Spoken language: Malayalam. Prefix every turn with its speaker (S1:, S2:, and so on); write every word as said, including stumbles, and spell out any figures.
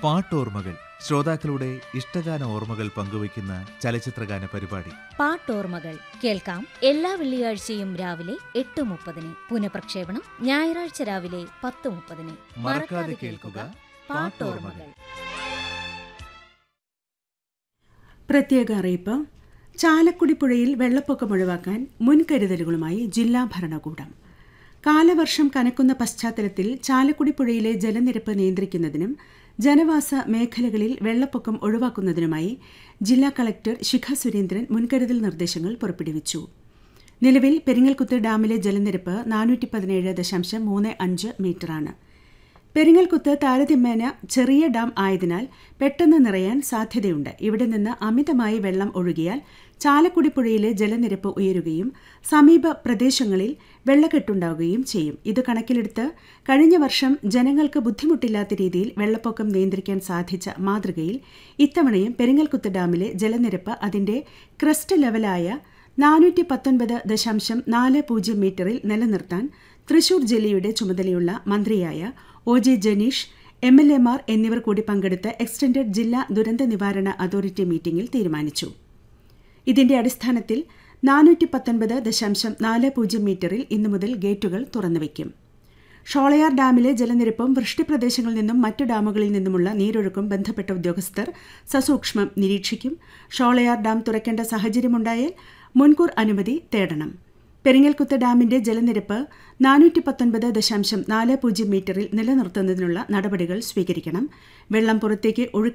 S1: പാട്ടോർമ്മകൾ, ശ്രോതാക്കളുടെ ഇഷ്ടഗാന ഓർമ്മകൾ പങ്കുവയ്ക്കുന്ന ചലച്ചിത്രഗാന പരിപാടി.
S2: പാട്ടോർമ്മകൾ കേൾക്കാം എല്ലാ വെള്ളിയാഴ്ചയും രാവിലെ എട്ട് മുപ്പതിന്. പുനഃപ്രക്ഷേപണം ഞായറാഴ്ച രാവിലെ പത്ത് മുപ്പതിന്.
S1: മറക്കാതെ കേൾക്കുക പാട്ടോർമ്മകൾ.
S3: പ്രത്യേക അറിയിപ്പ്. ചാലക്കുടി പുഴയിൽ വെള്ളപ്പൊക്കം ഒഴിവാക്കാൻ മുൻകരുതലുകളുമായി ജില്ലാ ഭരണകൂടം. കാലവർഷം കനക്കുന്ന പശ്ചാത്തലത്തിൽ ചാലക്കുടി പുഴയിലെ ജലനിരപ്പ് നിയന്ത്രിക്കുന്നതിനും ജനവാസ മേഖലകളിൽ വെള്ളപ്പൊക്കം ഒഴിവാക്കുന്നതിനുമായി ജില്ലാ കളക്ടർ ശിഖ സുരേന്ദ്രൻ മുൻകരുതൽ നിർദ്ദേശങ്ങൾ പുറപ്പെടുവിച്ചു. നിലവിൽ പെരിങ്ങൽകുത്ത് ഡാമിലെ ജലനിരപ്പ് നാനൂറ്റി പതിനേഴ് ദശാംശം മൂന്ന് അഞ്ച് മീറ്ററാണ്. പെരിങ്ങൽകുത്ത് താരതമ്യേന ചെറിയ ഡാം ആയതിനാൽ പെട്ടെന്ന് നിറയാൻ സാധ്യതയുണ്ട്. ഇവിടെ നിന്ന് അമിതമായി വെള്ളം ഒഴുകിയാൽ ചാലക്കുടി പുഴയിലെ ജലനിരപ്പ് ഉയരുകയും സമീപ പ്രദേശങ്ങളിൽ വെള്ളക്കെട്ടുണ്ടാവുകയും ചെയ്യും. ഇത് കണക്കിലെടുത്ത് കഴിഞ്ഞ വർഷം ജനങ്ങൾക്ക് ബുദ്ധിമുട്ടില്ലാത്ത രീതിയിൽ വെള്ളപ്പൊക്കം നിയന്ത്രിക്കാൻ സാധിച്ച മാതൃകയിൽ ഇത്തവണയും പെരിങ്ങൽകുത്ത് ഡാമിലെ ജലനിരപ്പ് അതിന്റെ ക്രസ്റ്റ് ലെവലായ നാനൂറ്റി പത്തൊൻപത് ദശാംശം നാല് പൂജ്യം മീറ്ററിൽ നിലനിർത്താൻ തൃശൂർ ജില്ലയുടെ ചുമതലയുള്ള മന്ത്രിയായ O J Janeesh, M L എമാർ എന്നിവർ കൂടി പങ്കെടുത്ത എക്സ്റ്റൻഡഡ് ജില്ലാ ദുരന്ത നിവാരണ അതോറിറ്റി മീറ്റിംഗിൽ തീരുമാനിച്ചു. ഇതിന്റെ അടിസ്ഥാനത്തിൽ നാനൂറ്റി പത്തൊൻപത് ദശാംശം നാല് പൂജ്യം മീറ്ററിൽ ഇന്നു മുതൽ ഗേറ്റുകൾ തുറന്നുവയ്ക്കും. ഷോളയാർ ഡാമിലെ ജലനിരപ്പും വൃഷ്ടിപ്രദേശങ്ങളിൽ നിന്നും മറ്റു ഡാമുകളിൽ നിന്നുമുള്ള നീരൊഴുക്കും ബന്ധപ്പെട്ട ഉദ്യോഗസ്ഥർ സസൂക്ഷ്മം നിരീക്ഷിക്കും. ഷോളയാർ ഡാം തുറക്കേണ്ട സാഹചര്യമുണ്ടായാൽ മുൻകൂർ അനുമതി തേടണം. പെരിങ്ങൽകുത്ത് ഡാമിന്റെ ജലനിരപ്പ് നാനൂറ്റി പത്തൊൻപത് ദശാംശം നാല് പൂജ്യം മീറ്ററിൽ നിലനിർത്തുന്നതിനുള്ള നടപടികൾ സ്വീകരിക്കണം. വെള്ളം പുറത്തേക്ക് ഒഴുക്കി